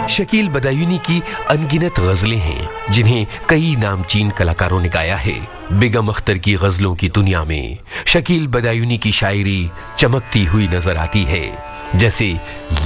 शकील बदायूनी की अनगिनत गजलें हैं जिन्हें कई नामचीन कलाकारों ने गाया है। बेगम अख्तर की गजलों की दुनिया में शकील बदायूनी की शायरी चमकती हुई नजर आती है। जैसे